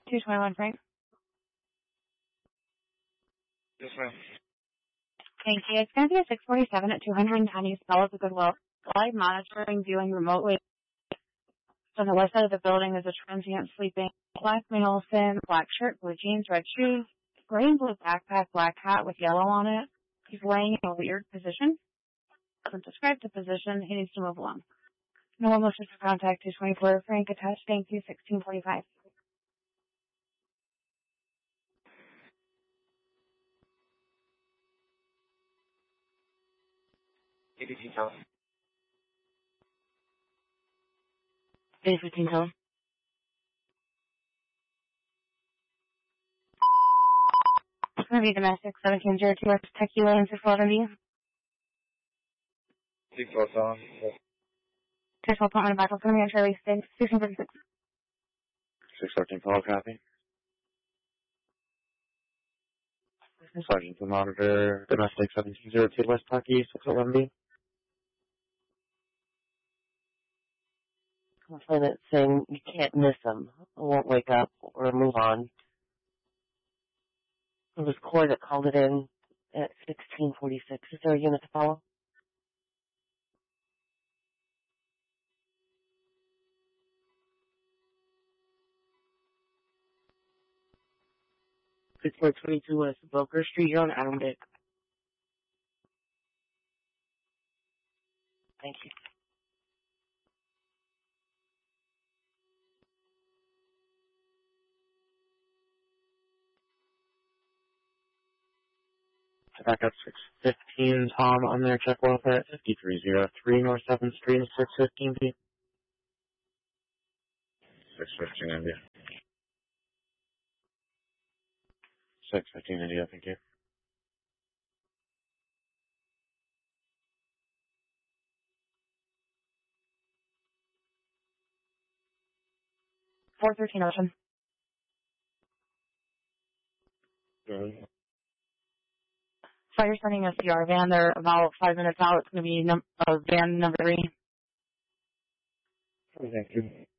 221 Frank. Yes, ma'am. Thank you. It's going to be a 647 at 210 East Bell of the Goodwill. Live monitoring, viewing remotely. On the west side of the building is a transient sleeping black male, thin, black shirt, blue jeans, red shoes, gray and blue backpack, black hat with yellow on it. He's laying in a weird position. Doesn't describe the position. He needs to move along. No one wishes to contact 224 Frank attached. Thank you. 1645. ADT tell. 815 tell. It's going to be domestic 1702 West Tequila and 611B. 647. Official appointment about going to be on Shirley 1646. 613 call copy. Sergeant to monitor domestic 1702 West Tucky 611B. Complain it's saying you can't miss them. I won't wake up or move on. It was Corey that called it in at 1646. Is there a unit to follow? Pittsburgh 22 West Boker Street. You're on Adam Dick. Thank you. Back up 615 Tom on there. Check welfare at 5303 North 7th Street 615B. 615 India. 615 India, thank you. $413 Ocean. Good. So you're sending a CR van. They're about 5 minutes out. It's going to be van number 3. Thank you.